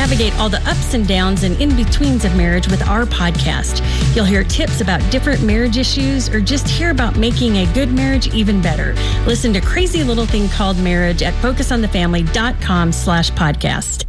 navigate all the ups and downs and in-betweens of marriage with our podcast. You'll hear tips about different marriage issues or just hear about making a good marriage even better. Listen to Crazy Little Thing Called Marriage at focusonthefamily.com/podcast.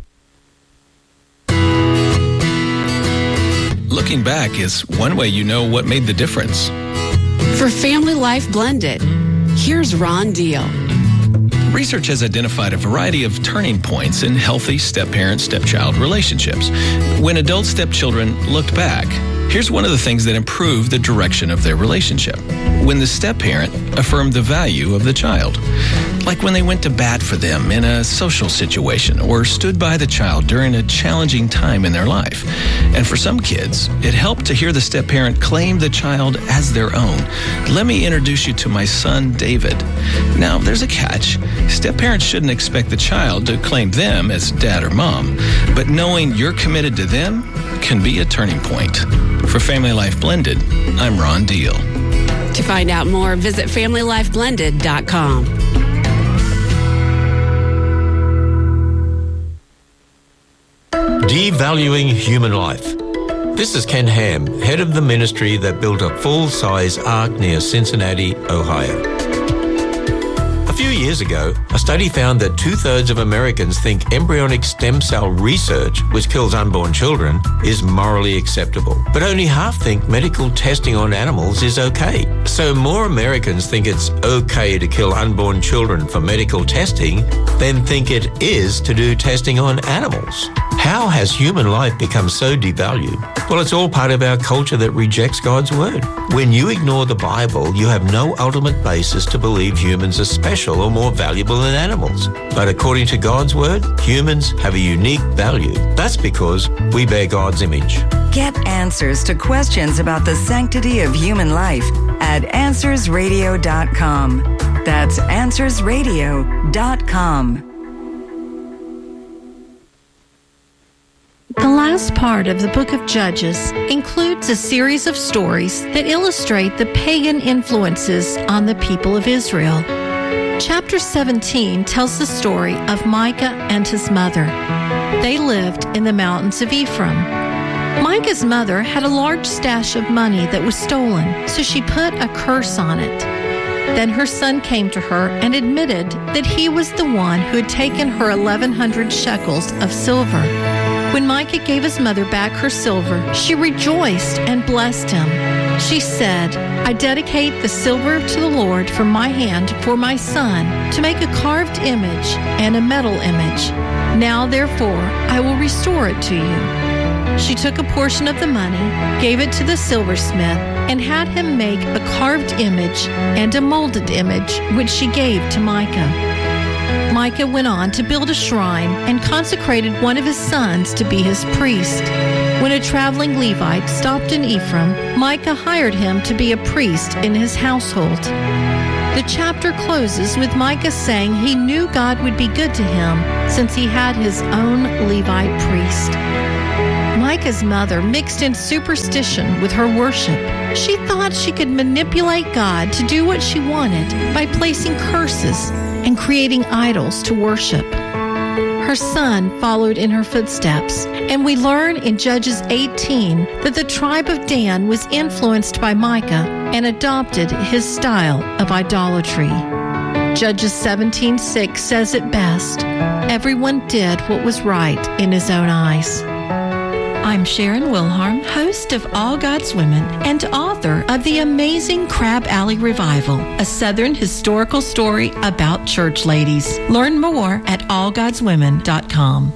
Looking back is one way you know what made the difference. For Family Life Blended, here's Ron Deal. Research has identified a variety of turning points in healthy step-parent-stepchild relationships. When adult stepchildren looked back, here's one of the things that improved the direction of their relationship. When the step-parent affirmed the value of the child. Like when they went to bat for them in a social situation or stood by the child during a challenging time in their life. And for some kids, it helped to hear the step-parent claim the child as their own. Let me introduce you to my son, David. Now, there's a catch. Step-parents shouldn't expect the child to claim them as dad or mom. But knowing you're committed to them can be a turning point. For Family Life Blended, I'm Ron Deal. To find out more, visit FamilyLifeBlended.com. Devaluing Human Life. This is Ken Ham, head of the ministry that built a full-size ark near Cincinnati, Ohio. A few years ago, a study found that 2/3 of Americans think embryonic stem cell research, which kills unborn children, is morally acceptable. But only half think medical testing on animals is okay. So more Americans think it's okay to kill unborn children for medical testing than think it is to do testing on animals. How has human life become so devalued? Well, it's all part of our culture that rejects God's word. When you ignore the Bible, you have no ultimate basis to believe humans are special or more valuable than animals. But according to God's word, humans have a unique value. That's because we bear God's image. Get answers to questions about the sanctity of human life at AnswersRadio.com. That's AnswersRadio.com. The last part of the book of Judges includes a series of stories that illustrate the pagan influences on the people of Israel. Chapter 17 tells the story of Micah and his mother. They lived in the mountains of Ephraim. Micah's mother had a large stash of money that was stolen, so she put a curse on it. Then her son came to her and admitted that he was the one who had taken her 1,100 shekels of silver. When Micah gave his mother back her silver, she rejoiced and blessed him. She said, "I dedicate the silver to the Lord from my hand for my son to make a carved image and a metal image. Now, therefore, I will restore it to you." She took a portion of the money, gave it to the silversmith, and had him make a carved image and a molded image, which she gave to Micah. Micah went on to build a shrine and consecrated one of his sons to be his priest. When a traveling Levite stopped in Ephraim, Micah hired him to be a priest in his household. The chapter closes with Micah saying he knew God would be good to him since he had his own Levite priest. Micah's mother mixed in superstition with her worship. She thought she could manipulate God to do what she wanted by placing curses and creating idols to worship. Her son followed in her footsteps, and we learn in Judges 18 that the tribe of Dan was influenced by Micah and adopted his style of idolatry. Judges 17:6 says it best, "Everyone did what was right in his own eyes." I'm Sharon Wilharm, host of All God's Women and author of The Amazing Crab Alley Revival, a Southern historical story about church ladies. Learn more at allgodswomen.com.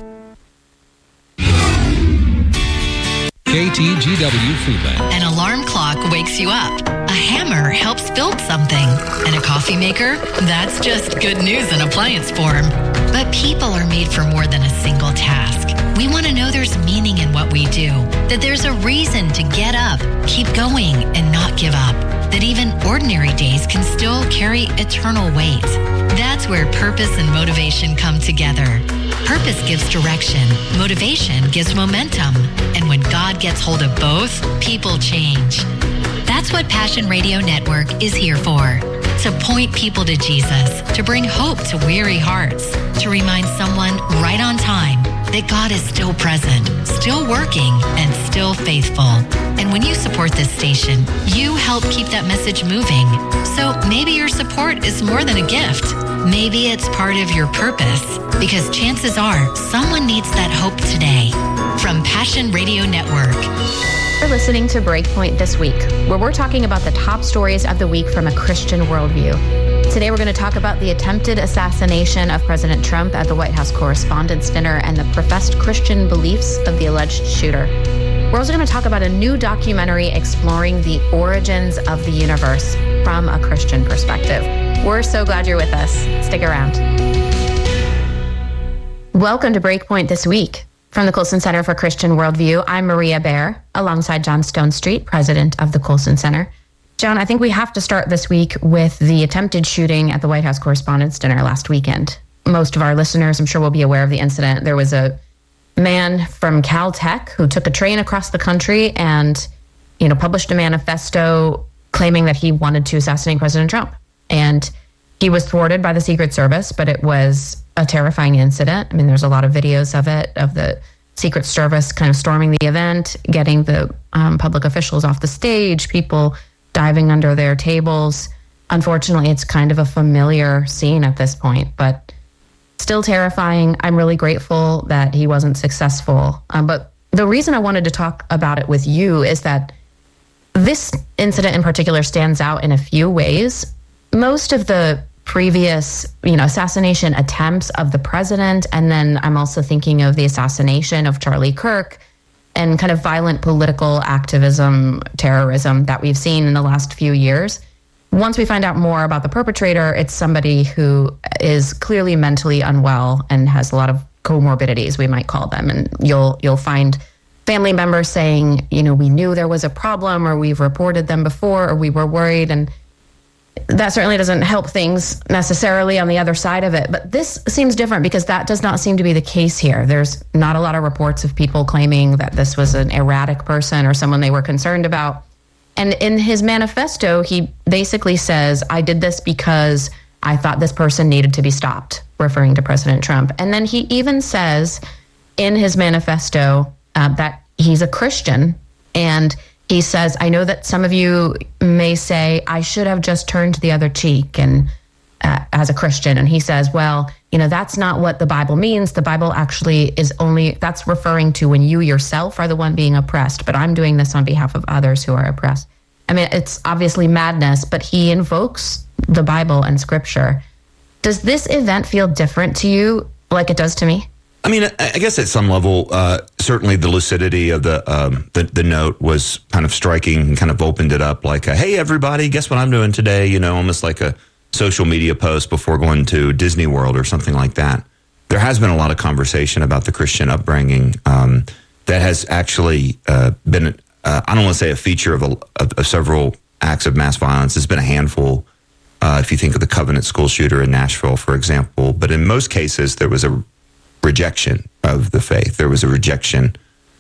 KTGW Foodland. An alarm clock wakes you up. A hammer helps build something. And a coffee maker? That's just good news in appliance form. But people are made for more than a single task. We want to know there's meaning in what we do, that there's a reason to get up, keep going, and not give up, that even ordinary days can still carry eternal weight. That's where purpose and motivation come together. Purpose gives direction, motivation gives momentum, and when God gets hold of both, people change. That's what Passion Radio Network is here for. To point people to Jesus, to bring hope to weary hearts, to remind someone right on time that God is still present, still working, and still faithful. And when you support this station, you help keep that message moving. So maybe your support is more than a gift. Maybe it's part of your purpose, because chances are someone needs that hope today. From Passion Radio Network. You're listening to Breakpoint This Week, where we're talking about the top stories of the week from a Christian worldview. Today, we're going to talk about the attempted assassination of President Trump at the White House Correspondents' Dinner and the professed Christian beliefs of the alleged shooter. We're also going to talk about a new documentary exploring the origins of the universe from a Christian perspective. We're so glad you're with us. Stick around. Welcome to Breakpoint This Week. From the Colson Center for Christian Worldview, I'm Maria Baer, alongside John Stonestreet, president of the Colson Center. John, I think we have to start this week with the attempted shooting at the White House Correspondents' Dinner last weekend. Most of our listeners, I'm sure, will be aware of the incident. There was a man from Caltech who took a train across the country and, published a manifesto claiming that he wanted to assassinate President Trump. And he was thwarted by the Secret Service, but it was a terrifying incident. I mean, there's a lot of videos of it, of the Secret Service kind of storming the event, getting the public officials off the stage, people diving under their tables. Unfortunately, it's kind of a familiar scene at this point, but still terrifying. I'm really grateful that he wasn't successful. But the reason I wanted to talk about it with you is that this incident in particular stands out in a few ways. Most of the previous, assassination attempts of the president, and then I'm also thinking of the assassination of Charlie Kirk and kind of violent political activism, terrorism that we've seen in the last few years. Once we find out more about the perpetrator, it's somebody who is clearly mentally unwell and has a lot of comorbidities, we might call them. And you'll find family members saying, we knew there was a problem, or we've reported them before, or we were worried. And that certainly doesn't help things necessarily on the other side of it. But this seems different because that does not seem to be the case here. There's not a lot of reports of people claiming that this was an erratic person or someone they were concerned about. And in his manifesto, he basically says, I did this because I thought this person needed to be stopped, referring to President Trump. And then he even says in his manifesto that he's a Christian. And he says, I know that some of you may say, I should have just turned the other cheek and as a Christian. And he says, well, that's not what the Bible means. The Bible actually is that's referring to when you yourself are the one being oppressed. But I'm doing this on behalf of others who are oppressed. I mean, it's obviously madness, but he invokes the Bible and scripture. Does this event feel different to you like it does to me? I mean, I guess at some level, certainly the lucidity of the note was kind of striking and kind of opened it up like, hey, everybody, guess what I'm doing today? Almost like a social media post before going to Disney World or something like that. There has been a lot of conversation about the Christian upbringing that has actually been, I don't want to say a feature of several acts of mass violence. It's been a handful. If you think of the Covenant school shooter in Nashville, for example. But in most cases, there was a rejection of the faith. There was a rejection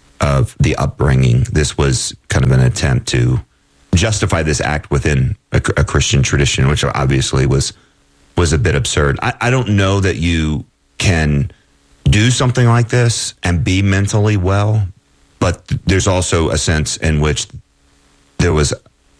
of the upbringing. This was kind of an attempt to justify this act within a Christian tradition, which obviously was a bit absurd. I don't know that you can do something like this and be mentally well, but there's also a sense in which there was,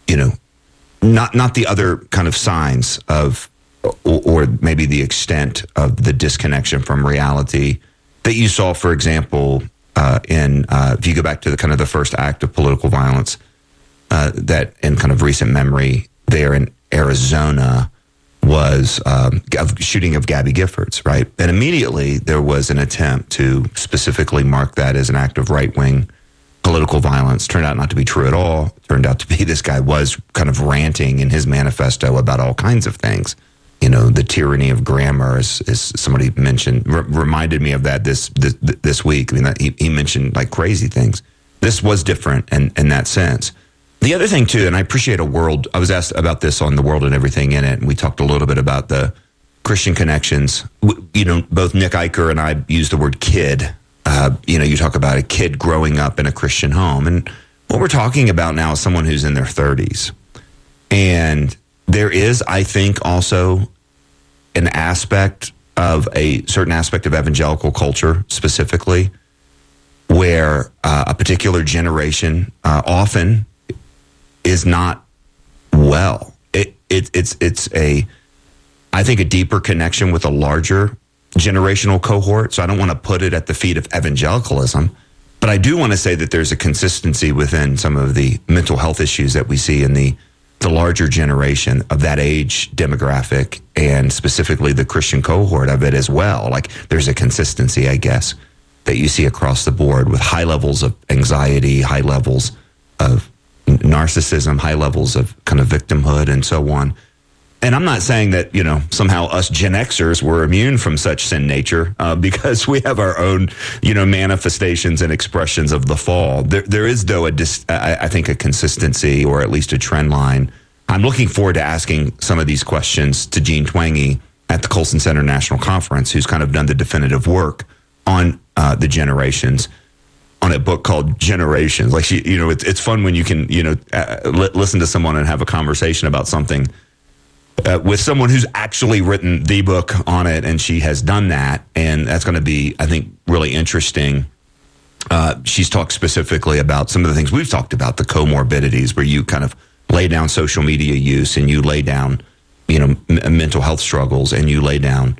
not the other kind of signs of or maybe the extent of the disconnection from reality that you saw, for example, if you go back to the first act of political violence that in kind of recent memory there in Arizona was shooting of Gabby Giffords, right? And immediately there was an attempt to specifically mark that as an act of right-wing political violence. Turned out not to be true at all. Turned out to be this guy was kind of ranting in his manifesto about all kinds of things. The tyranny of grammar, as somebody mentioned, reminded me of that this week. I mean, he mentioned like crazy things. This was different in that sense. The other thing too, and I appreciate I was asked about this on The World and Everything in It, and we talked a little bit about the Christian connections. Both Nick Eicher and I used the word kid. You talk about a kid growing up in a Christian home, and what we're talking about now is someone who's in their 30s. And there is, I think, also an aspect of a certain aspect of evangelical culture specifically, where a particular generation often is not well. It's I think a deeper connection with a larger generational cohort. So I don't want to put it at the feet of evangelicalism, but I do want to say that there's a consistency within some of the mental health issues that we see in the larger generation of that age demographic, and specifically the Christian cohort of it as well. Like there's a consistency, I guess, that you see across the board with high levels of anxiety, high levels of narcissism, high levels of kind of victimhood and so on. And I'm not saying that, somehow us Gen Xers were immune from such sin nature because we have our own, manifestations and expressions of the fall. There is, though, I think a consistency, or at least a trend line. I'm looking forward to asking some of these questions to Jean Twenge at the Colson Center National Conference, who's kind of done the definitive work on the generations, on a book called Generations. Like, it's fun when you can, listen to someone and have a conversation about something with someone who's actually written the book on it, and she has done that, and that's going to be, I think, really interesting. She's talked specifically about some of the things we've talked about, the comorbidities, where you kind of lay down social media use, and you lay down, mental health struggles, and you lay down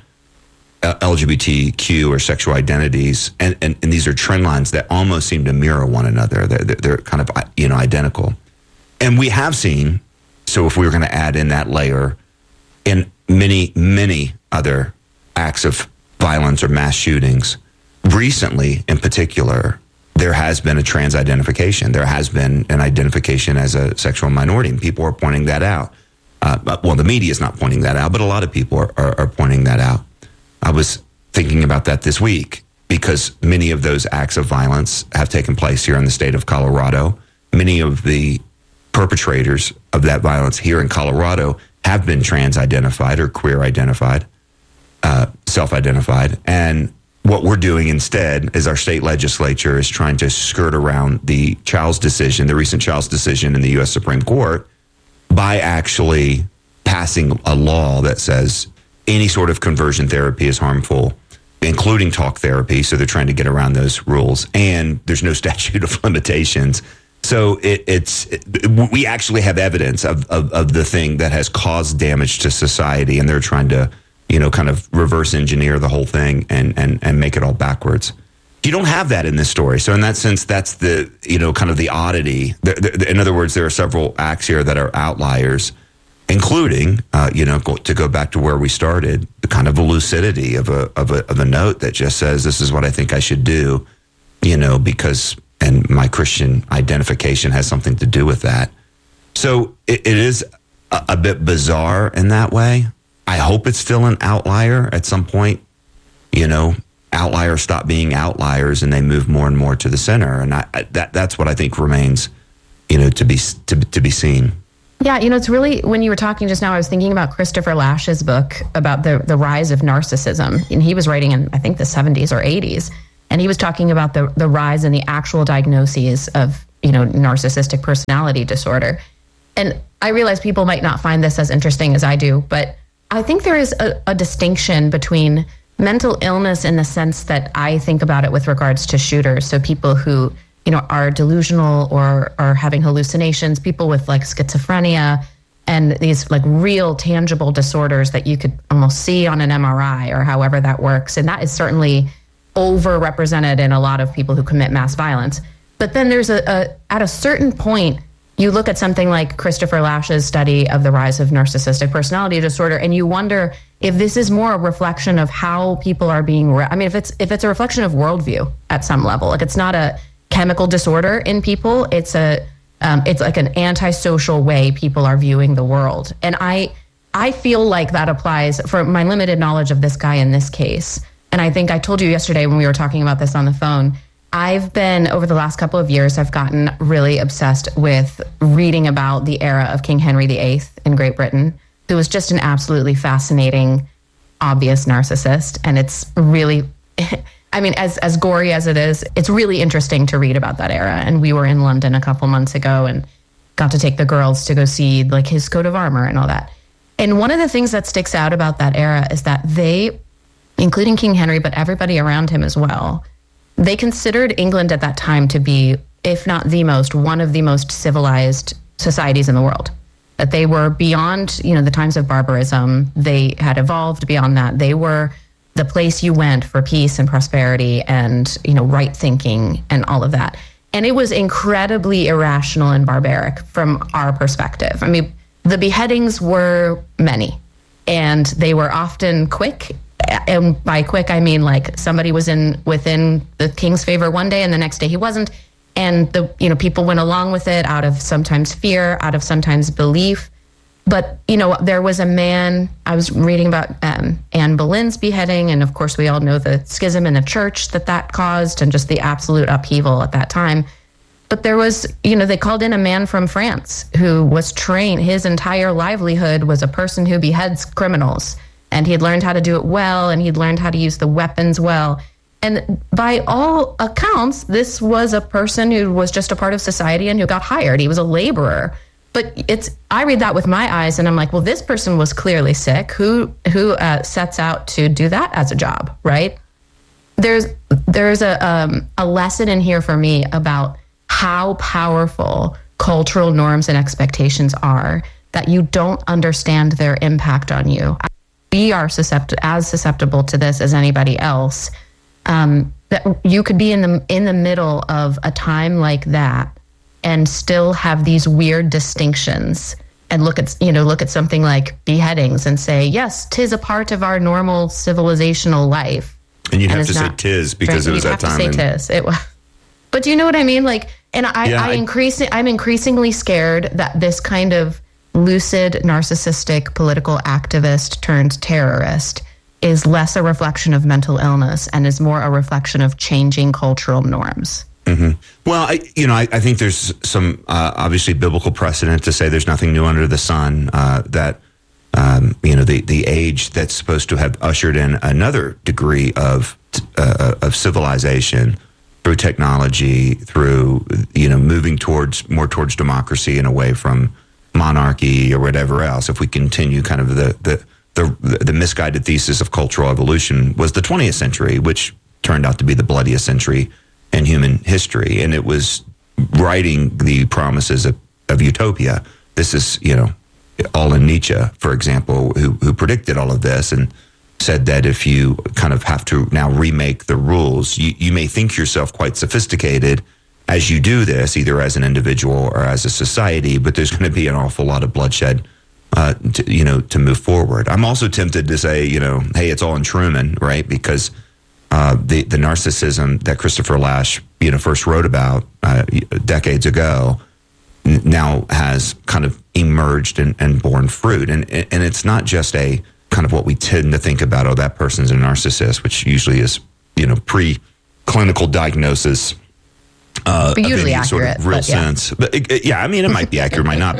LGBTQ or sexual identities, and these are trend lines that almost seem to mirror one another. They're kind of, identical. And we have seen, so if we were going to add in that layer, in many, many other acts of violence or mass shootings, recently in particular, there has been a trans identification. There has been an identification as a sexual minority, and people are pointing that out. Well, the media is not pointing that out, but a lot of people are pointing that out. I was thinking about that this week because many of those acts of violence have taken place here in the state of Colorado. Many of the perpetrators of that violence here in Colorado have been trans-identified or queer-identified, self-identified. And what we're doing instead is our state legislature is trying to skirt around the recent Childs decision in the U.S. Supreme Court by actually passing a law that says any sort of conversion therapy is harmful, including talk therapy. So they're trying to get around those rules. And there's no statute of limitations. So we actually have evidence of the thing that has caused damage to society, and they're trying to, kind of reverse engineer the whole thing and make it all backwards. You don't have that in this story. So in that sense, that's the, kind of the oddity. In other words, there are several acts here that are outliers, including, to go back to where we started, the kind of lucidity of a note that just says, this is what I think I should do, because... and my Christian identification has something to do with that. So it is a bit bizarre in that way. I hope it's still an outlier at some point. Outliers stop being outliers and they move more and more to the center. And that's what I think remains, to be seen. Yeah, it's really, when you were talking just now, I was thinking about Christopher Lash's book about the rise of narcissism. And he was writing in, I think, the 70s or 80s. And he was talking about the rise in the actual diagnoses of, narcissistic personality disorder. And I realize people might not find this as interesting as I do, but I think there is a distinction between mental illness in the sense that I think about it with regards to shooters. So people who, are delusional or are having hallucinations, people with like schizophrenia and these like real tangible disorders that you could almost see on an MRI or however that works. And that is certainly overrepresented in a lot of people who commit mass violence. But then there's at a certain point, you look at something like Christopher Lash's study of the rise of narcissistic personality disorder, and you wonder if this is more a reflection of how people are being, if it's a reflection of worldview at some level. Like, it's not a chemical disorder in people. It's like an antisocial way people are viewing the world. And I feel like that applies for my limited knowledge of this guy in this case. And I think I told you yesterday when we were talking about this on the phone, I've been, over the last couple of years, I've gotten really obsessed with reading about the era of King Henry VIII in Great Britain, who was just an absolutely fascinating, obvious narcissist. And it's really, as gory as it is, it's really interesting to read about that era. And we were in London a couple months ago and got to take the girls to go see like his coat of armor and all that. And one of the things that sticks out about that era is that they including King Henry, but everybody around him as well, they considered England at that time to be, if not the most, one of the most civilized societies in the world. That they were beyond, the times of barbarism. They had evolved beyond that. They were the place you went for peace and prosperity and, right thinking and all of that. And it was incredibly irrational and barbaric from our perspective. I mean, the beheadings were many, and they were often quick. And by quick, I mean like somebody was within the king's favor one day and the next day he wasn't. And people went along with it out of sometimes fear, out of sometimes belief. But, there was a man, I was reading about Anne Boleyn's beheading, and of course we all know the schism in the church that caused and just the absolute upheaval at that time. But there was, they called in a man from France who was trained. His entire livelihood was a person who beheads criminals. And he had learned how to do it well, and he'd learned how to use the weapons well. And by all accounts, this was a person who was just a part of society and who got hired. He was a laborer. But I read that with my eyes, and I'm like, well, this person was clearly sick. Who sets out to do that as a job, right? There's a lesson in here for me about how powerful cultural norms and expectations are, that you don't understand their impact on you. We are as susceptible to this as anybody else. That you could be in the middle of a time like that and still have these weird distinctions and look at something like beheadings and say, yes, 'tis a part of our normal civilizational life. And you'd have to say 'tis because it was that time. You'd have to say 'tis. It was. But do you know what I mean? I'm increasingly scared that this kind of lucid, narcissistic political activist turned terrorist is less a reflection of mental illness and is more a reflection of changing cultural norms. Mm-hmm. Well, I think there's some obviously biblical precedent to say there's nothing new under the sun. That the age that's supposed to have ushered in another degree of civilization through technology, through moving more towards democracy and away from monarchy or whatever else. If we continue kind of the misguided thesis of cultural evolution, was the 20th century, which turned out to be the bloodiest century in human history, and it was writing the promises of utopia. This is, all in Nietzsche, for example, who predicted all of this and said that if you kind of have to now remake the rules, you may think yourself quite sophisticated as you do this, either as an individual or as a society, but there's going to be an awful lot of bloodshed to move forward. I'm also tempted to say, hey, it's all in Truman, right? Because the narcissism that Christopher Lasch, first wrote about decades ago, now has kind of emerged and borne fruit. And it's not just a kind of what we tend to think about, that person's a narcissist, which usually is, pre-clinical diagnosis. But usually accurate, sort of real sense. But it might be accurate, might not.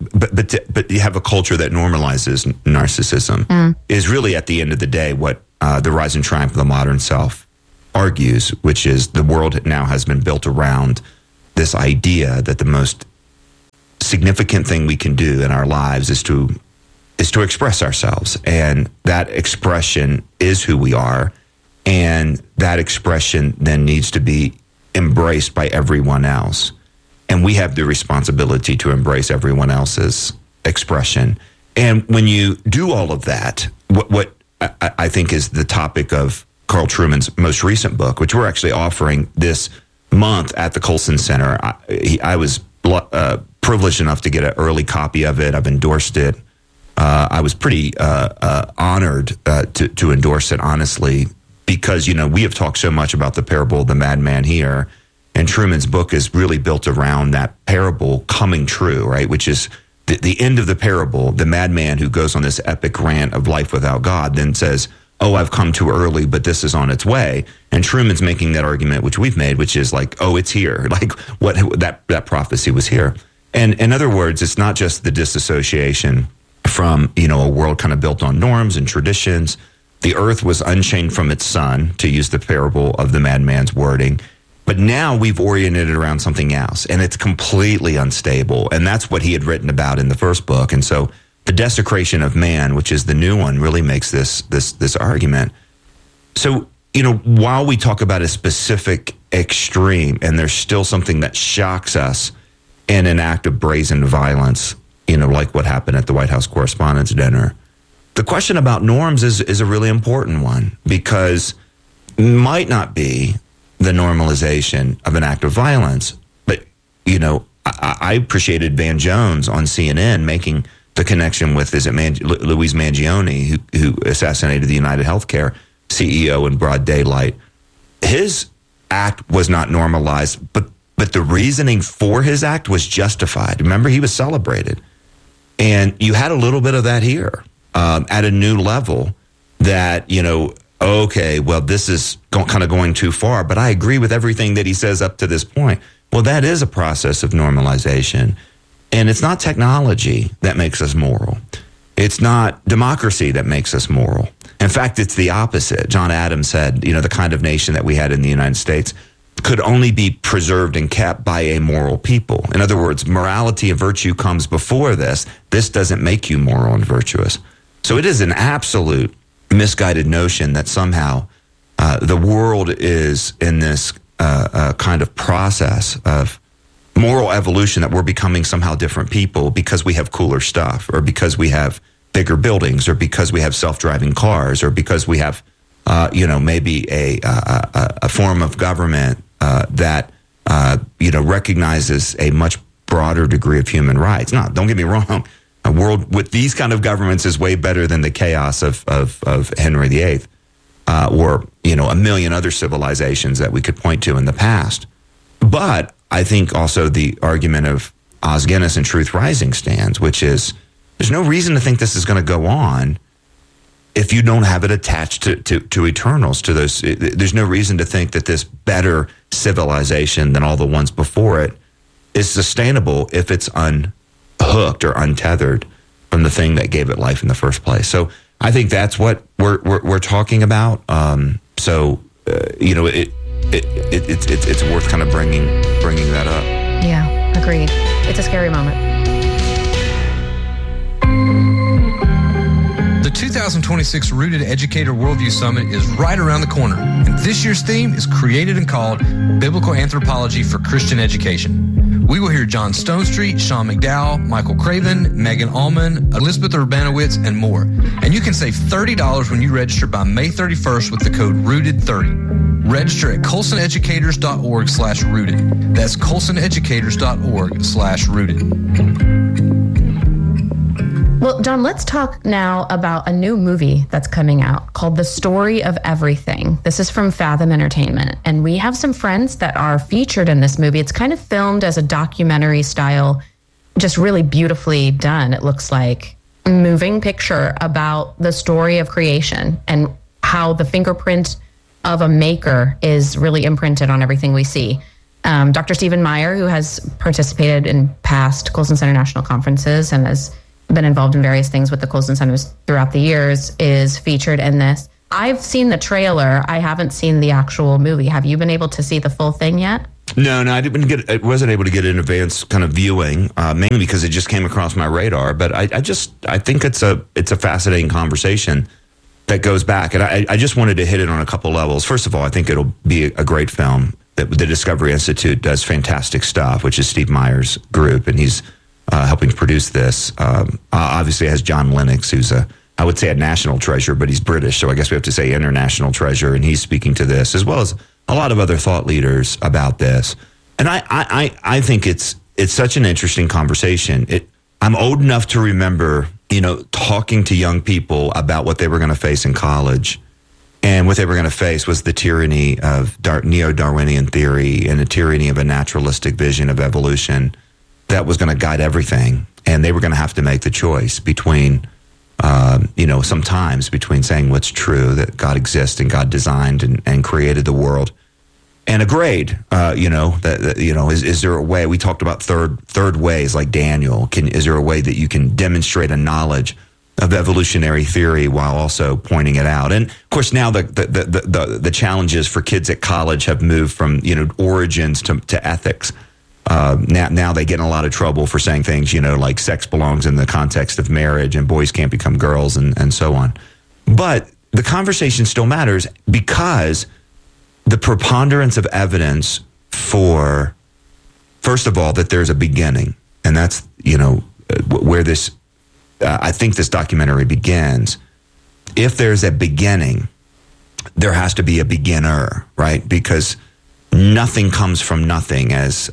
But you have a culture that normalizes narcissism is really at the end of the day what the rise and triumph of the modern self argues, which is the world now has been built around this idea that the most significant thing we can do in our lives is to express ourselves, and that expression is who we are, and that expression then needs to be embraced by everyone else. And we have the responsibility to embrace everyone else's expression. And when you do all of that, what I think is the topic of Carl Trueman's most recent book, which we're actually offering this month at the Colson Center. I was privileged enough to get an early copy of it. I've endorsed it. I was pretty honored to endorse it, honestly, because, we have talked so much about the parable of the madman here, and Trueman's book is really built around that parable coming true, right? Which is the end of the parable. The madman who goes on this epic rant of life without God then says, oh, I've come too early, but this is on its way. And Trueman's making that argument, which we've made, which is like, oh, it's here. Like what that prophecy was here. And in other words, it's not just the disassociation from, a world kind of built on norms and traditions. The earth was unchained from its sun, to use the parable of the madman's wording. But now we've oriented it around something else, and it's completely unstable. And that's what he had written about in the first book. And so the desecration of man, which is the new one, really makes this argument. So, while we talk about a specific extreme, and there's still something that shocks us in an act of brazen violence, like what happened at the White House Correspondents' Dinner, the question about norms is a really important one, because it might not be the normalization of an act of violence, but, I appreciated Van Jones on CNN making the connection with, Louise Mangione, who assassinated the United Healthcare CEO in broad daylight. His act was not normalized, but the reasoning for his act was justified. Remember, he was celebrated. And you had a little bit of that here at a new level that, okay, well, this is kind of going too far, but I agree with everything that he says up to this point. Well, that is a process of normalization. And it's not technology that makes us moral. It's not democracy that makes us moral. In fact, it's the opposite. John Adams said, the kind of nation that we had in the United States could only be preserved and kept by a moral people. In other words, morality and virtue comes before this. This doesn't make you moral and virtuous. So it is an absolute misguided notion that somehow the world is in this kind of process of moral evolution, that we're becoming somehow different people because we have cooler stuff, or because we have bigger buildings, or because we have self-driving cars, or because we have, maybe a form of government that, recognizes a much broader degree of human rights. Now, don't get me wrong. A world with these kind of governments is way better than the chaos of Henry VIII, or, a million other civilizations that we could point to in the past. But I think also the argument of Os Guinness and Truth Rising stands, which is there's no reason to think this is going to go on if you don't have it attached to eternals, to those. There's no reason to think that this better civilization than all the ones before it is sustainable if it's unhooked or untethered from the thing that gave it life in the first place. So I think that's what we're talking about. It's worth kind of bringing that up. Yeah, agreed. It's a scary moment. The 2026 Rooted Educator Worldview Summit is right around the corner, and this year's theme is created and called Biblical Anthropology for Christian Education. We will hear John Stonestreet, Sean McDowell, Michael Craven, Megan Allman, Elizabeth Urbanowitz, and more. And you can save $30 when you register by May 31st with the code ROOTED30. Register at colsoneducators.org/rooted. That's colsoneducators.org/rooted. Well, John, let's talk now about a new movie that's coming out called The Story of Everything. This is from Fathom Entertainment, and we have some friends that are featured in this movie. It's kind of filmed as a documentary style, just really beautifully done. It looks like a moving picture about the story of creation and how the fingerprint of a maker is really imprinted on everything we see. Dr. Stephen Meyer, who has participated in past Colson Center National Conferences and has been involved in various things with the Colson Centers throughout the years, is featured in this. I've seen the trailer. I haven't seen the actual movie. Have you been able to see the full thing yet? No, I wasn't able to get an advance kind of viewing, mainly because it just came across my radar. But I think it's a fascinating conversation that goes back. And I just wanted to hit it on a couple levels. First of all, I think it'll be a great film. The Discovery Institute does fantastic stuff, which is Steve Meyer's group, and he's helping to produce this. Obviously, it has John Lennox, who's I would say a national treasure, but he's British, so I guess we have to say international treasure, and he's speaking to this, as well as a lot of other thought leaders about this. And I think it's such an interesting conversation. I'm old enough to remember, talking to young people about what they were going to face in college. And what they were going to face was the tyranny of neo-Darwinian theory and the tyranny of a naturalistic vision of evolution that was going to guide everything. And they were going to have to make the choice between, sometimes between saying what's true, that God exists and God designed and created the world, and a grade. Is there a way? We talked about third ways, like Daniel. Is there a way that you can demonstrate a knowledge of evolutionary theory while also pointing it out? And of course, now the challenges for kids at college have moved from origins to ethics. Now they get in a lot of trouble for saying things like sex belongs in the context of marriage and boys can't become girls and so on. But the conversation still matters because the preponderance of evidence for, first of all, that there's a beginning, and that's, where this, I think this documentary begins. If there's a beginning, there has to be a beginner, right? Because nothing comes from nothing, as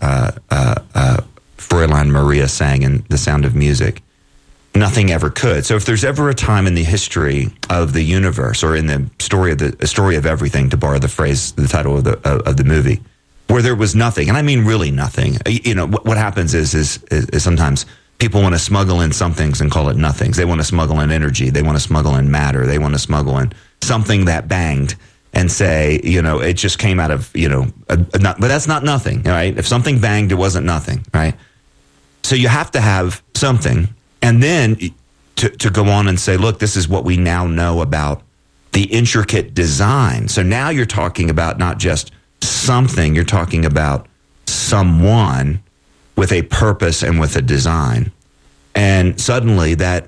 Fräulein Maria sang in The Sound of Music. Nothing ever could. So if there's ever a time in the history of the universe, or in the story of everything, to borrow the phrase, the title of the movie, where there was nothing, and I mean really nothing. What happens is sometimes people want to smuggle in some things and call it nothings. They want to smuggle in energy. They want to smuggle in matter. They want to smuggle in something that banged and say, it just came out of, but that's not nothing, right? If something banged, it wasn't nothing, right? So you have to have something, and then to go on and say, look, this is what we now know about the intricate design. So now you're talking about not just something, you're talking about someone with a purpose and with a design. And suddenly that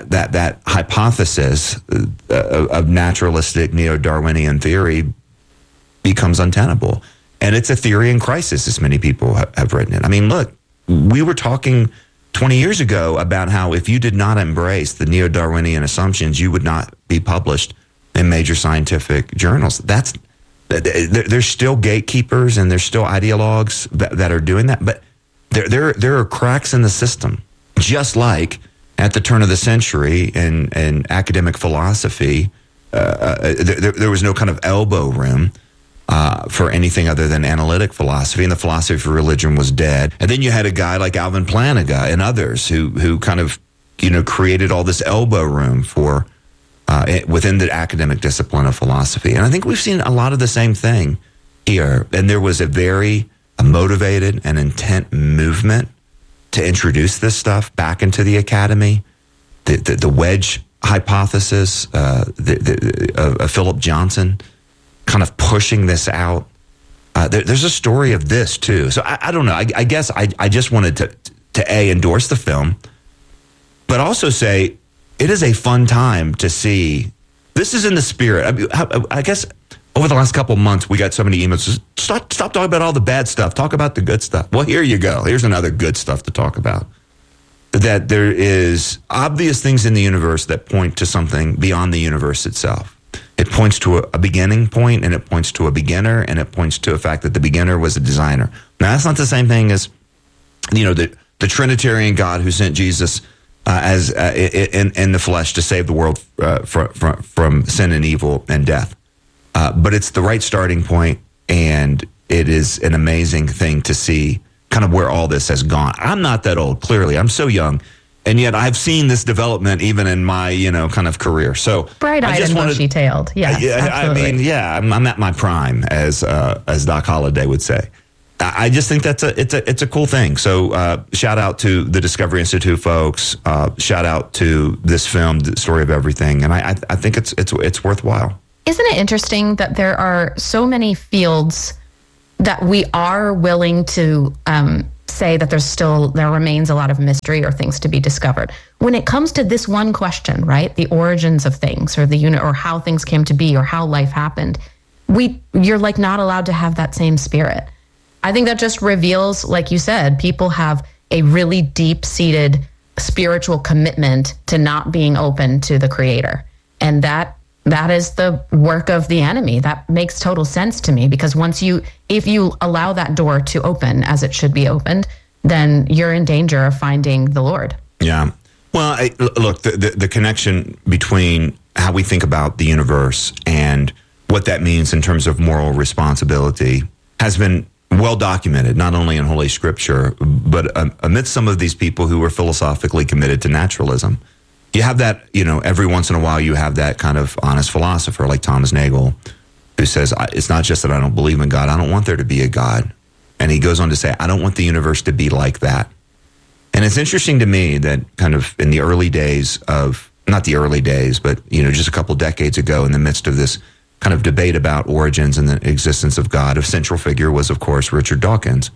hypothesis of naturalistic neo-Darwinian theory becomes untenable. And it's a theory in crisis, as many people have written it. I mean, look, we were talking 20 years ago about how if you did not embrace the neo-Darwinian assumptions, you would not be published in major scientific journals. There's still gatekeepers and there's still ideologues that are doing that, but there are cracks in the system. Just like at the turn of the century in academic philosophy, there was no kind of elbow room for anything other than analytic philosophy, and the philosophy of religion was dead. And then you had a guy like Alvin Plantinga and others who kind of created all this elbow room for within the academic discipline of philosophy. And I think we've seen a lot of the same thing here. And there was a very motivated and intent movement to introduce this stuff back into the academy. The wedge hypothesis of Philip Johnson kind of pushing this out. There's a story of this too. So I don't know. I guess I just wanted to endorse the film, but also say it is a fun time to see. This is in the spirit. I guess over the last couple of months, we got so many emails. Stop talking about all the bad stuff. Talk about the good stuff. Well, here you go. Here's another good stuff to talk about. That there is obvious things in the universe that point to something beyond the universe itself. It points to a beginning point, and it points to a beginner, and it points to a fact that the beginner was a designer. Now, that's not the same thing as, the Trinitarian God who sent Jesus as in the flesh to save the world from sin and evil and death. But it's the right starting point, and it is an amazing thing to see kind of where all this has gone. I'm not that old, clearly. I'm so young, and yet I've seen this development even in my, kind of career. So bright-eyed and bushy-tailed. Yes, absolutely. I'm at my prime, as Doc Holliday would say. I just think it's a cool thing. So shout out to the Discovery Institute folks. Shout out to this film, The Story of Everything, and I think it's worthwhile. Isn't it interesting that there are so many fields that we are willing to say that there remains a lot of mystery or things to be discovered? When it comes to this one question, right, the origins of things, or the unit, or how things came to be, or how life happened, you're like not allowed to have that same spirit. I think that just reveals, like you said, people have a really deep-seated spiritual commitment to not being open to the Creator, and that is the work of the enemy. That makes total sense to me, because if you allow that door to open as it should be opened, then you're in danger of finding the Lord. Yeah. Well, look, the connection between how we think about the universe and what that means in terms of moral responsibility has been well documented, not only in Holy Scripture, but amidst some of these people who were philosophically committed to naturalism. You have that, every once in a while you have that kind of honest philosopher like Thomas Nagel, who says, it's not just that I don't believe in God, I don't want there to be a God. And he goes on to say, I don't want the universe to be like that. And it's interesting to me that kind of in the early days of, not the early days, but, just a couple decades ago, in the midst of this kind of debate about origins and the existence of God, a central figure was, of course, Richard Dawkins.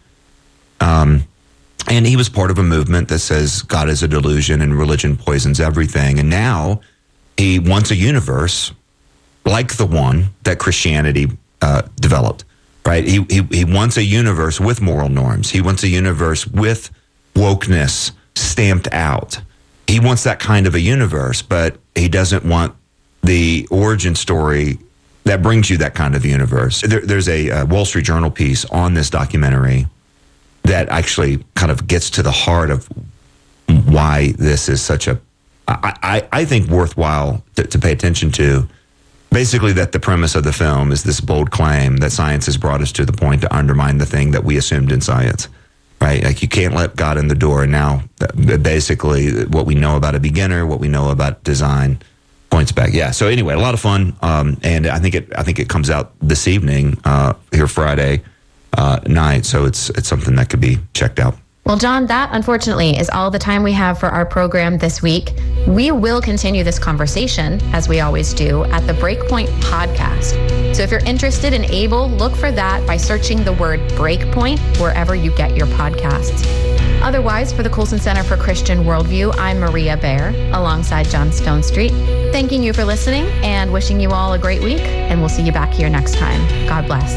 And he was part of a movement that says God is a delusion and religion poisons everything. And now he wants a universe like the one that Christianity developed, right? He wants a universe with moral norms. He wants a universe with wokeness stamped out. He wants that kind of a universe, but he doesn't want the origin story that brings you that kind of universe. There's a Wall Street Journal piece on this documentary that actually kind of gets to the heart of why this is such a, I think, worthwhile to pay attention to. Basically, that the premise of the film is this bold claim that science has brought us to the point to undermine the thing that we assumed in science, right? Like, you can't let God in the door. And now, basically, what we know about a beginner, what we know about design, points back. Yeah. So anyway, a lot of fun, and I think it comes out this evening here Friday night. So it's something that could be checked out. Well, John, that unfortunately is all the time we have for our program this week. We will continue this conversation, as we always do, at the Breakpoint podcast. So if you're interested and able, look for that by searching the word Breakpoint wherever you get your podcasts. Otherwise, for the Colson Center for Christian Worldview, I'm Maria Bear, alongside John Stonestreet. Thanking you for listening and wishing you all a great week, and we'll see you back here next time. God bless.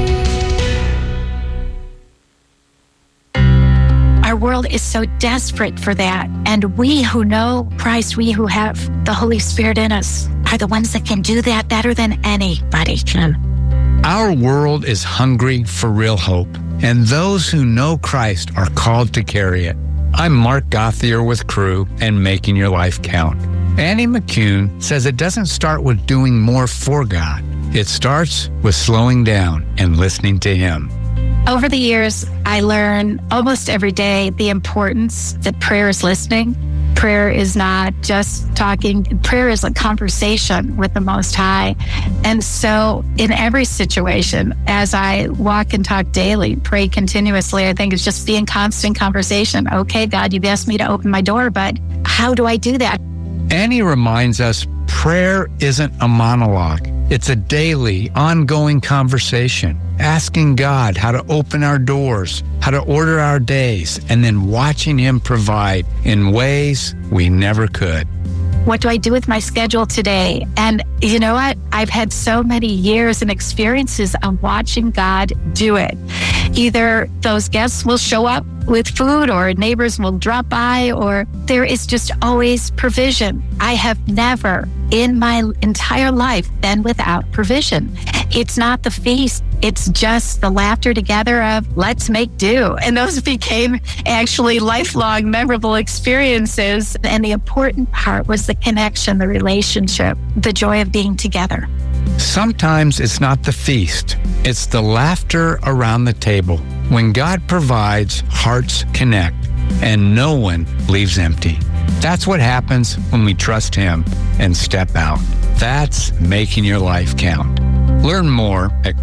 Our world is so desperate for that. And we who know Christ, we who have the Holy Spirit in us, are the ones that can do that better than anybody can. Our world is hungry for real hope, and those who know Christ are called to carry it. I'm Mark Gothier with Crew and Making Your Life Count. Annie McCune says it doesn't start with doing more for God. It starts with slowing down and listening to Him. Over the years, I learn almost every day the importance that prayer is listening. Prayer is not just talking. Prayer is a conversation with the Most High. And so in every situation, as I walk and talk daily, pray continuously, I think it's just be in constant conversation. Okay, God, you've asked me to open my door, but how do I do that? Annie reminds us prayer isn't a monologue. It's a daily, ongoing conversation, asking God how to open our doors, how to order our days, and then watching Him provide in ways we never could. What do I do with my schedule today? And you know what? I've had so many years and experiences of watching God do it. Either those guests will show up with food, or neighbors will drop by, or there is just always provision. I have never in my entire life been without provision. It's not the feast. It's just the laughter together of let's make do. And those became actually lifelong memorable experiences. And the important part was the connection, the relationship, the joy of being together. Sometimes it's not the feast. It's the laughter around the table. When God provides, hearts connect, and no one leaves empty. That's what happens when we trust Him and step out. That's making your life count. Learn more at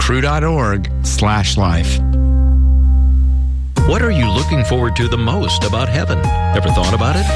crew.org/life. What are you looking forward to the most about heaven? Ever thought about it?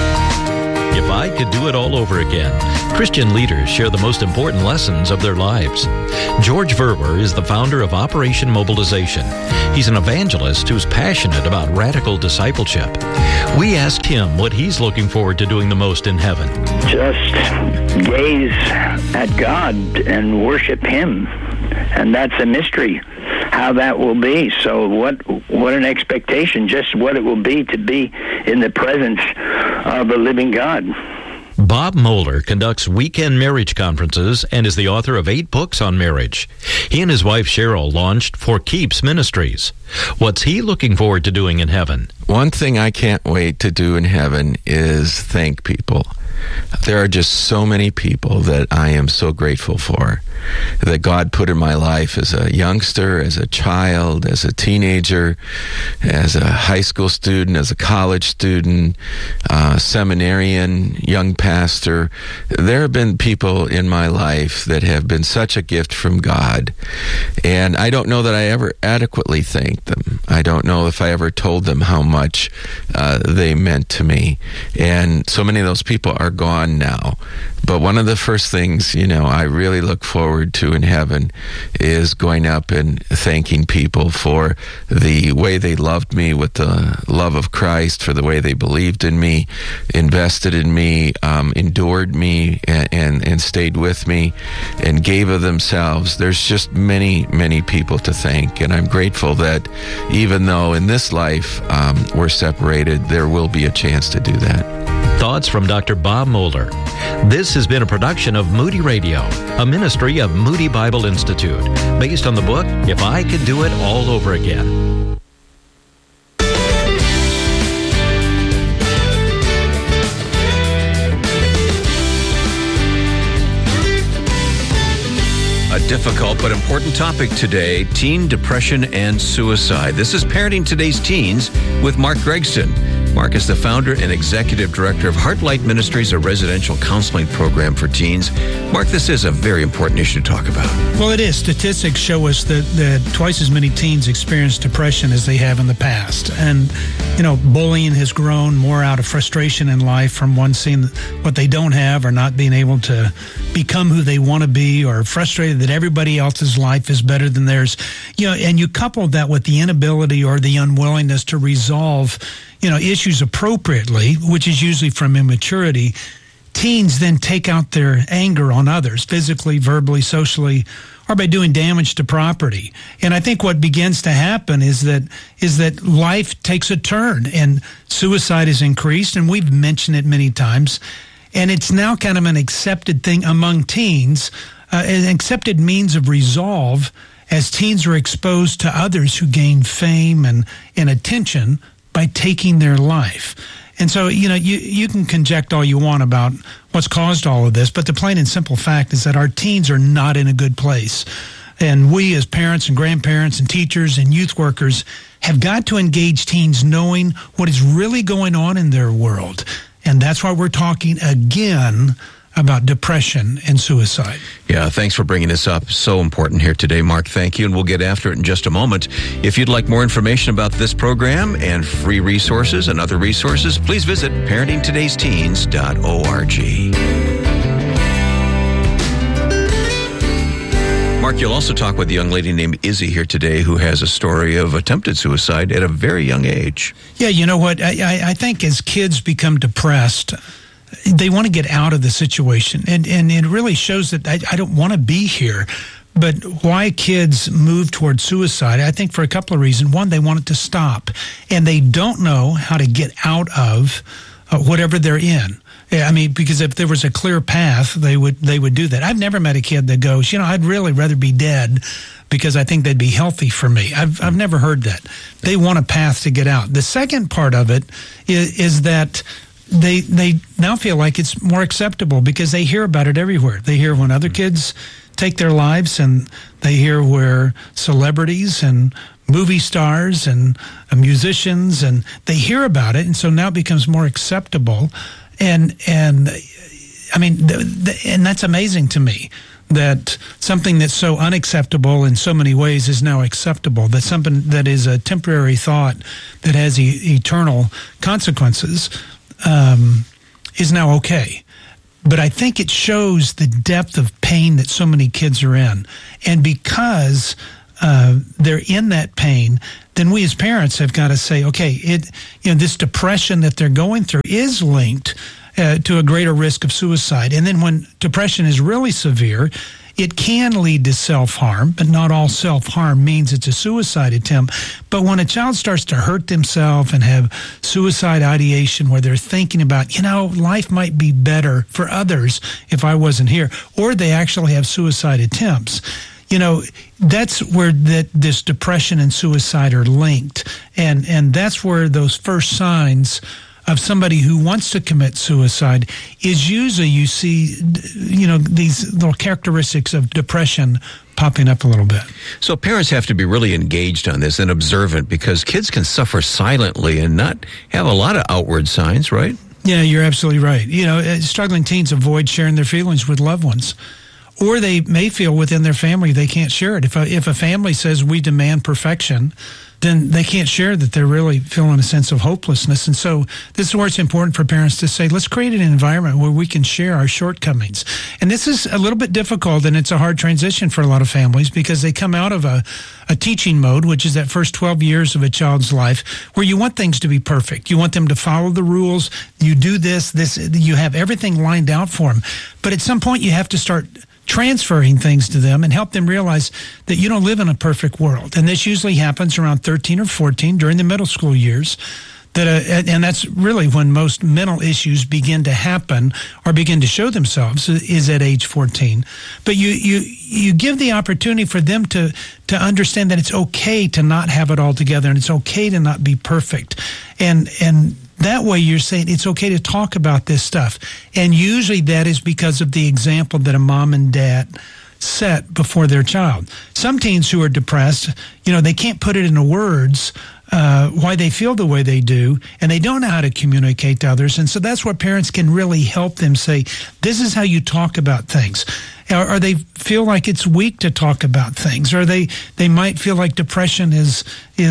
If I could do it all over again, Christian leaders share the most important lessons of their lives. George Verwer is the founder of Operation Mobilization. He's an evangelist who's passionate about radical discipleship. We asked him what he's looking forward to doing the most in heaven. Just gaze at God and worship Him. And that's a mystery, how that will be. So what an expectation, just what it will be to be in the presence of a living God. Bob Moeller conducts weekend marriage conferences and is the author of 8 books on marriage. He and his wife Cheryl launched For Keeps Ministries. What's he looking forward to doing in heaven? One thing I can't wait to do in heaven is thank people. There are just so many people that I am so grateful for, that God put in my life as a youngster, as a child, as a teenager, as a high school student, as a college student, seminarian, young pastor. There have been people in my life that have been such a gift from God, and I don't know that I ever adequately thanked them. I don't know if I ever told them how much they meant to me, and so many of those people are gone now. But one of the first things, I really look forward forward to in heaven is going up and thanking people for the way they loved me with the love of Christ, for the way they believed in me, invested in me, endured me, and stayed with me, and gave of themselves. There's just many, many people to thank, and I'm grateful that even though in this life we're separated, there will be a chance to do that. Thoughts from Dr. Bob Moeller. This has been a production of Moody Radio, a ministry of Moody Bible Institute, based on the book, If I Could Do It All Over Again. A difficult but important topic today, teen depression and suicide. This is Parenting Today's Teens with Mark Gregston. Mark is the founder and executive director of Heartlight Ministries, a residential counseling program for teens. Mark, this is a very important issue to talk about. Well, it is. Statistics show us that twice as many teens experience depression as they have in the past. And, bullying has grown more out of frustration in life from one seeing what they don't have or not being able to become who they want to be, or frustrated that everybody else's life is better than theirs. And you couple that with the inability or the unwillingness to resolve issues appropriately, which is usually from immaturity. Teens then take out their anger on others, physically, verbally, socially, or by doing damage to property. And I think what begins to happen is that life takes a turn and suicide is increased, and we've mentioned it many times. And it's now kind of an accepted thing among teens, an accepted means of resolve as teens are exposed to others who gain fame and attention by taking their life. And so, you can conject all you want about what's caused all of this, but the plain and simple fact is that our teens are not in a good place. And we as parents and grandparents and teachers and youth workers have got to engage teens knowing what is really going on in their world. And that's why we're talking again about depression and suicide. Yeah, thanks for bringing this up. So important here today, Mark. Thank you, and we'll get after it in just a moment. If you'd like more information about this program and free resources and other resources, please visit parentingtodaysteens.org. Mark, you'll also talk with a young lady named Izzy here today who has a story of attempted suicide at a very young age. Yeah, you know what? I think as kids become depressed, they want to get out of the situation. And it really shows that I don't want to be here. But why kids move towards suicide, I think for a couple of reasons. One, they want it to stop. And they don't know how to get out of whatever they're in. I mean, because if there was a clear path, they would do that. I've never met a kid that goes, I'd really rather be dead because I think they'd be healthy for me. I've never heard that. They want a path to get out. The second part of it is that they now feel like it's more acceptable because they hear about it everywhere. They hear when other kids take their lives, and they hear where celebrities and movie stars and musicians, and they hear about it, and so now it becomes more acceptable. And I mean, and that's amazing to me, that something that's so unacceptable in so many ways is now acceptable, that something that is a temporary thought that has eternal consequences is now okay. But I think it shows the depth of pain that so many kids are in. And because they're in that pain, then we as parents have got to say, okay, this depression that they're going through is linked to a greater risk of suicide. And then when depression is really severe, it can lead to self-harm, but not all self-harm means it's a suicide attempt. But when a child starts to hurt themselves and have suicide ideation where they're thinking about, life might be better for others if I wasn't here, or they actually have suicide attempts, that's where this depression and suicide are linked. And that's where those first signs of somebody who wants to commit suicide is usually you see, these little characteristics of depression popping up a little bit. So parents have to be really engaged on this and observant, because kids can suffer silently and not have a lot of outward signs, right? Yeah, you're absolutely right. Struggling teens avoid sharing their feelings with loved ones, or they may feel within their family they can't share it. If a family says we demand perfection, then they can't share that they're really feeling a sense of hopelessness. And so this is where it's important for parents to say, let's create an environment where we can share our shortcomings. And this is a little bit difficult, and it's a hard transition for a lot of families because they come out of a teaching mode, which is that first 12 years of a child's life, where you want things to be perfect. You want them to follow the rules. You do this, you have everything lined out for them. But at some point, you have to start transferring things to them and help them realize that you don't live in a perfect world. And this usually happens around 13 or 14 during the middle school years. And that's really when most mental issues begin to happen or begin to show themselves, is at age 14. But you give the opportunity for them to understand that it's okay to not have it all together, and it's okay to not be perfect. And that way you're saying it's okay to talk about this stuff. And usually that is because of the example that a mom and dad set before their child. Some teens who are depressed, they can't put it into words why they feel the way they do, and they don't know how to communicate to others. And so that's where parents can really help them say, this is how you talk about things. Or they feel like it's weak to talk about things, or they might feel like depression is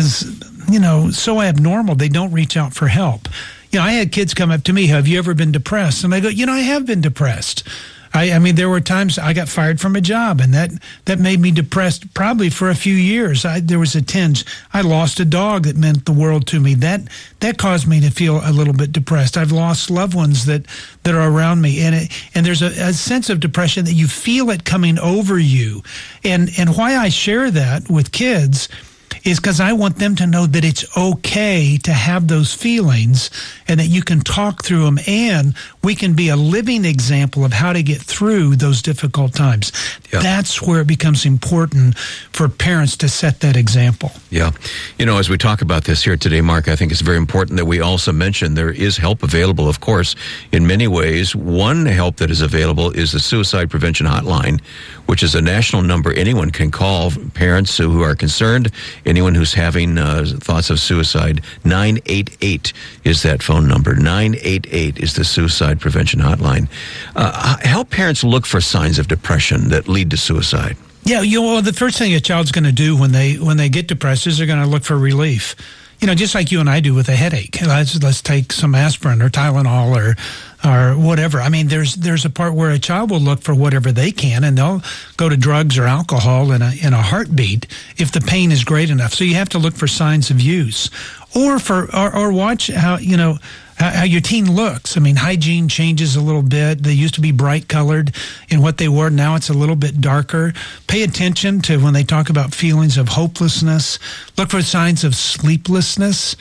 so abnormal they don't reach out for help. I had kids come up to me, have you ever been depressed? And I go, I have been depressed. I mean, there were times I got fired from a job, and that made me depressed probably for a few years. There was a tinge. I lost a dog that meant the world to me. That caused me to feel a little bit depressed. I've lost loved ones that are around me, and there's a sense of depression that you feel it coming over you. And why I share that with kids is because I want them to know that it's okay to have those feelings and that you can talk through them, and we can be a living example of how to get through those difficult times. Yeah. That's where it becomes important for parents to set that example. Yeah. As we talk about this here today, Mark, I think it's very important that we also mention there is help available, of course, in many ways. One help that is available is the Suicide Prevention Hotline, which is a national number anyone can call, parents who are concerned, anyone who's having thoughts of suicide. 988 is that phone number. 988 is the Suicide Prevention Hotline. Help parents look for signs of depression that lead to suicide. Yeah, the first thing a child's going to do when they get depressed is they're going to look for relief. Just like you and I do with a headache. Let's take some aspirin or Tylenol or whatever. I mean, there's a part where a child will look for whatever they can, and they'll go to drugs or alcohol in a heartbeat if the pain is great enough. So you have to look for signs of use, or watch how your teen looks. I mean, hygiene changes a little bit. They used to be bright colored in what they wore. Now it's a little bit darker. Pay attention to when they talk about feelings of hopelessness. Look for signs of sleeplessness.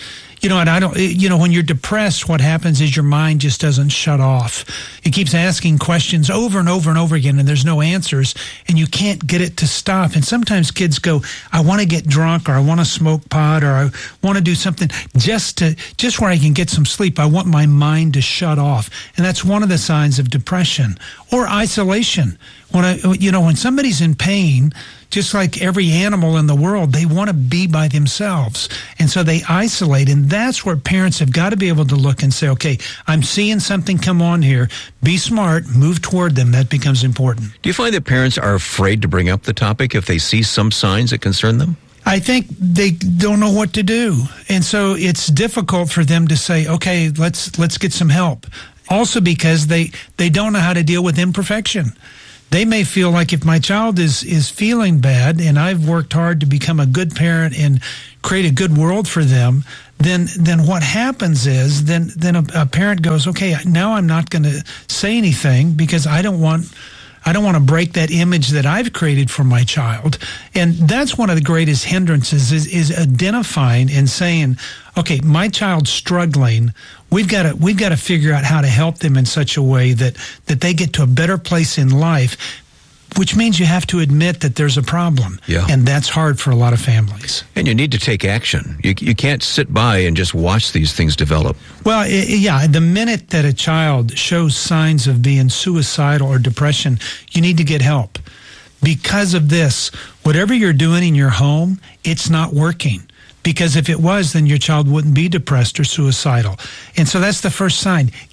When you're depressed, what happens is your mind just doesn't shut off. It keeps asking questions over and over and over again, and there's no answers, and you can't get it to stop. And sometimes kids go, I want to get drunk, or I want to smoke pot, or I want to do something just where I can get some sleep. I want my mind to shut off. And that's one of the signs of depression. Or isolation. When somebody's in pain, just like every animal in the world, they want to be by themselves. And so they isolate. And that's where parents have got to be able to look and say, okay, I'm seeing something come on here. Be smart, move toward them. That becomes important. Do you find that parents are afraid to bring up the topic if they see some signs that concern them? I think they don't know what to do. And so it's difficult for them to say, okay, let's get some help. Also because they don't know how to deal with imperfection. They may feel like if my child is feeling bad and I've worked hard to become a good parent and create a good world for them, then what happens is then a parent goes, okay, now I'm not going to say anything because I don't want to break that image that I've created for my child. And that's one of the greatest hindrances is identifying and saying, okay, my child's struggling. We've got to figure out how to help them in such a way that they get to a better place in life, which means you have to admit that there's a problem. Yeah. And that's hard for a lot of families. And you need to take action. You can't sit by and just watch these things develop. Well, the minute that a child shows signs of being suicidal or depression, you need to get help. Because of this, whatever you're doing in your home, it's not working. Because if it was, then your child wouldn't be depressed or suicidal. And so that's the first sign.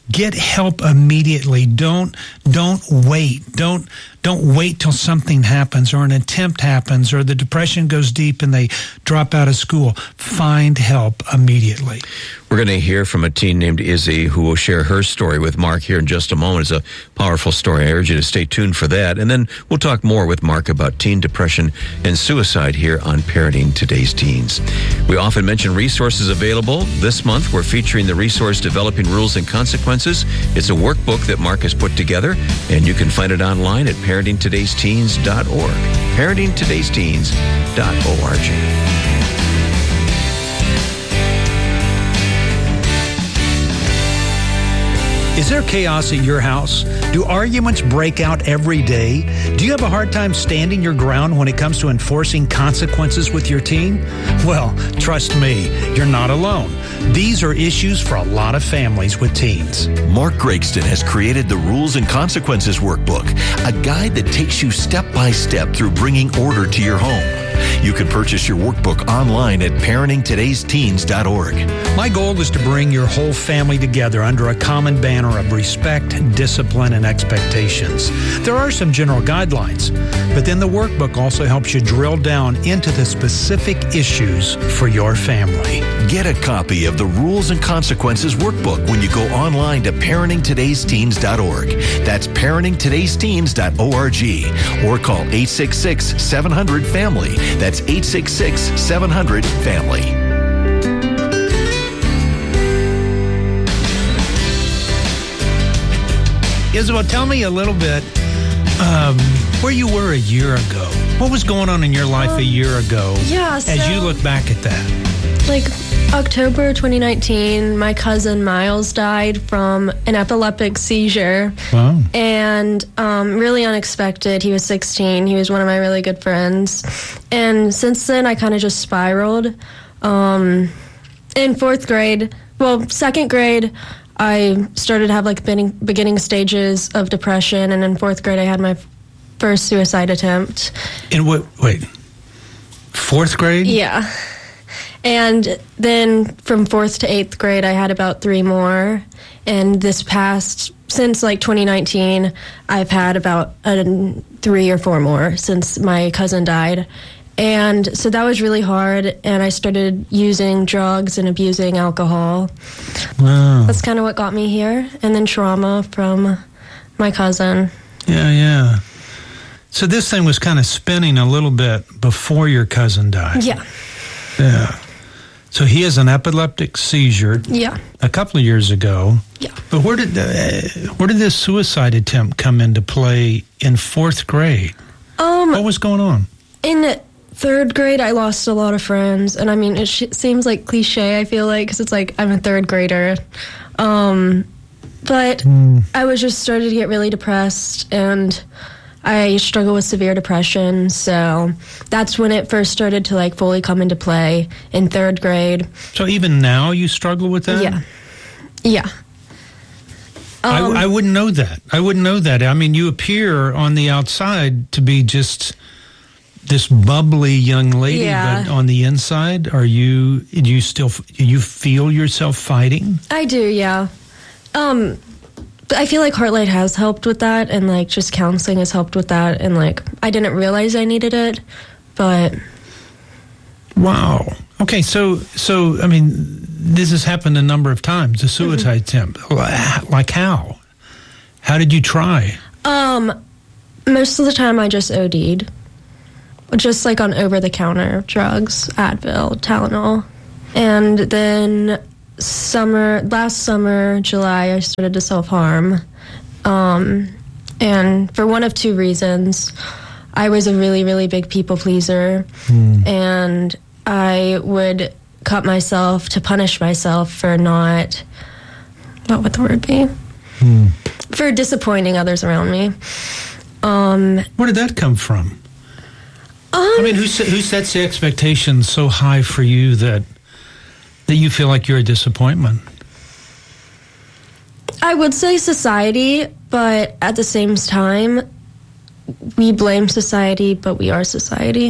Get help immediately. Don't wait. Don't wait till something happens or an attempt happens or the depression goes deep and they drop out of school. Find help immediately. We're going to hear from a teen named Izzy who will share her story with Mark here in just a moment. It's a powerful story. I urge you to stay tuned for that. And then we'll talk more with Mark about teen depression and suicide here on Parenting Today's Teens. We often mention resources available. This month, we're featuring the resource Developing Rules and Consequences. It's a workbook that Mark has put together, and you can find it online at parentingtodaysteens.org. parentingtodaysteens.org. Is there chaos at your house? Do arguments break out every day? Do you have a hard time standing your ground when it comes to enforcing consequences with your teen? Well, trust me, you're not alone. These are issues for a lot of families with teens. Mark Gregston has created the Rules and Consequences Workbook, a guide that takes you step by step through bringing order to your home. You can purchase your workbook online at parentingtodaysteens.org. My goal is to bring your whole family together under a common banner of respect, discipline, and expectations. There are some general guidelines, but then the workbook also helps you drill down into the specific issues for your family. Get a copy of the Rules and Consequences Workbook when you go online to parentingtodaysteens.org. That's parentingtodaysteens.org. Or call 866-700-FAMILY. That's 866-700-FAMILY. Isabel, tell me a little bit where you were a year ago. What was going on in your life a year ago as you look back at that? Like October 2019, my cousin Miles died from an epileptic seizure. Wow. And really unexpected. He was 16. He was one of my really good friends. And since then, I kind of just spiraled. In second grade, I started to have like beginning stages of depression. And in fourth grade, I had my first suicide attempt. In fourth grade? Yeah. And then from fourth to eighth grade, I had about 3 more. And since like 2019, I've had about 3 or 4 more since my cousin died. And so that was really hard. And I started using drugs and abusing alcohol. Wow. That's kind of what got me here. And then trauma from my cousin. Yeah. So this thing was kind of spinning a little bit before your cousin died. Yeah. Yeah. So he has an epileptic seizure. Yeah. A couple of years ago. Yeah. But where did this suicide attempt come into play in fourth grade? What was going on? In third grade, I lost a lot of friends, and I mean, it seems like cliche. I feel like because it's like I'm a third grader, but I was just started to get really depressed and. I struggle with severe depression, so that's when it first started to like fully come into play in third grade. So even now you struggle with that? Yeah. I wouldn't know that. I mean, you appear on the outside to be just this bubbly young lady, but on the inside, do you feel yourself fighting? I do, yeah. I feel like Heartlight has helped with that, and like just counseling has helped with that, and like I didn't realize I needed it, but wow. Okay, so I mean, this has happened a number of times. The suicide attempt, like how? How did you try? Most of the time I just OD'd, just like on over-the-counter drugs, Advil, Tylenol, and then. Last summer, July, I started to self-harm. And for one of 2 reasons. I was a really, really big people pleaser. And I would cut myself to punish myself for not, what would the word be? For disappointing others around me. Where did that come from? I mean, who sets the expectations so high for you that you feel like you're a disappointment? I would say society, but at the same time, we blame society, but we are society.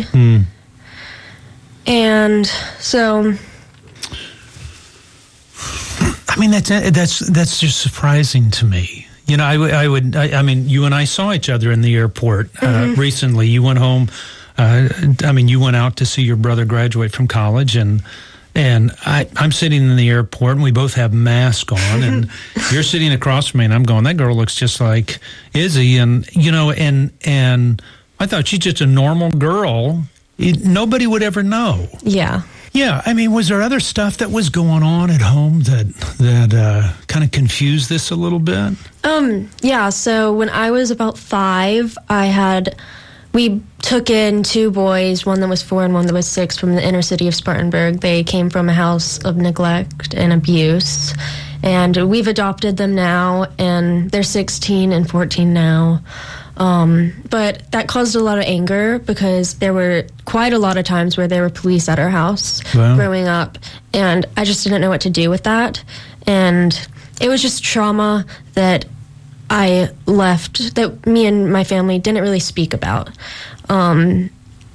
And so... I mean, that's just surprising to me. You know, I mean, you and I saw each other in the airport recently. You went home. You went out to see your brother graduate from college, and I'm sitting in the airport, and we both have masks on, and you're sitting across from me, and I'm going, that girl looks just like Izzy, and you know, and I thought she's just a normal girl. Nobody would ever know. Yeah. Yeah, I mean, was there other stuff that was going on at home that kind of confused this a little bit? Yeah, so when I was about 5, we took in 2 boys, one that was 4 and one that was 6, from the inner city of Spartanburg. They came from a house of neglect and abuse, and we've adopted them now, and they're 16 and 14 now. But that caused a lot of anger because there were quite a lot of times where there were police at our house growing up, and I just didn't know what to do with that. And it was just trauma that I left, that me and my family didn't really speak about. And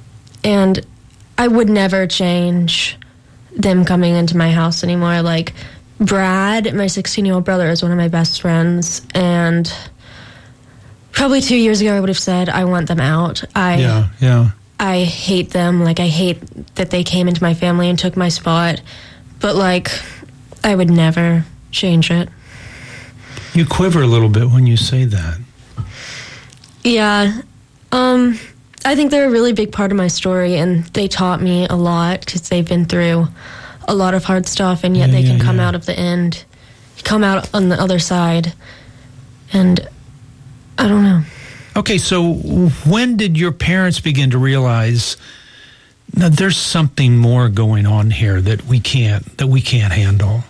I would never change them coming into my house anymore. Like, Brad, my 16-year-old brother, is one of my best friends, and probably 2 years ago, I would have said, I want them out. I hate them. Like, I hate that they came into my family and took my spot. But, like, I would never change it. You quiver a little bit when you say that. Yeah. I think they're a really big part of my story, and they taught me a lot because they've been through a lot of hard stuff, and yet they can come out of the end, come out on the other side. And I don't know. Okay, so when did your parents begin to realize that there's something more going on here that we can't handle?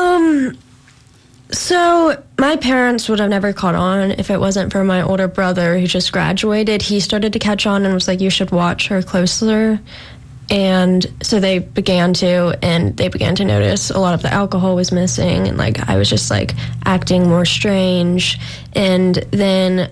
So my parents would have never caught on if it wasn't for my older brother who just graduated. He started to catch on and was like, you should watch her closer. And so they began to, and they began to notice a lot of the alcohol was missing, and like I was just like acting more strange. And then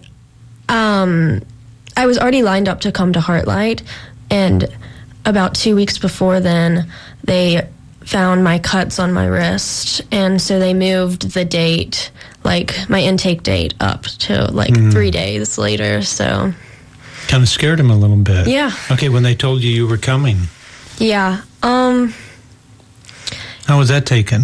I was already lined up to come to Heartlight, and about 2 weeks before then, they found my cuts on my wrist, and so they moved the date, like my intake date, up to like 3 days later. So kind of scared him a little bit. Yeah. Okay, when they told you were coming. Yeah. How was that taken?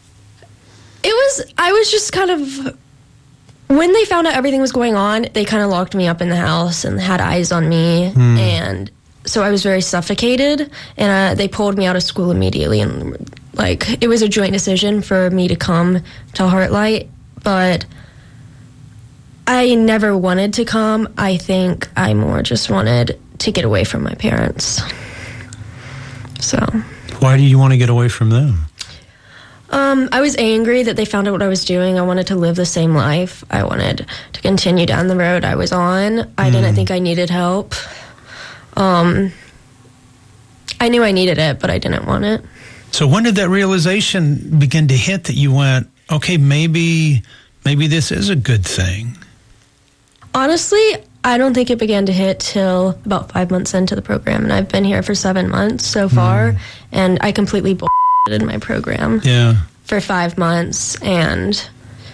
I was just kind of, when they found out everything was going on, they kind of locked me up in the house and had eyes on me, and so I was very suffocated, and they pulled me out of school immediately, and like it was a joint decision for me to come to Heartlight, but I never wanted to come. I think I more just wanted to get away from my parents. So why do you want to get away from them? I was angry that they found out what I was doing. I wanted to live the same life. I wanted to continue down the road I was on. I didn't think I needed help. I knew I needed it, but I didn't want it. So when did that realization begin to hit that you went, okay, maybe this is a good thing? Honestly, I don't think it began to hit till about 5 months into the program, and I've been here for 7 months so far, and I completely bullshitted in my program for 5 months, and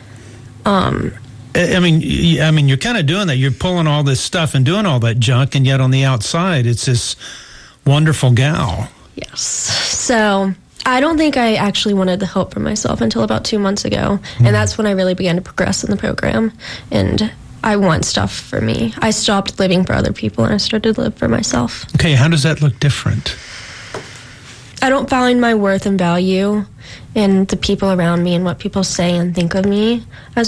I mean, you're kind of doing that. You're pulling all this stuff and doing all that junk, and yet on the outside, it's this wonderful gal. Yes. So I don't think I actually wanted the help for myself until about 2 months ago, and that's when I really began to progress in the program, and I want stuff for me. I stopped living for other people, and I started to live for myself. Okay, how does that look different? I don't find my worth and value in the people around me and what people say and think of me as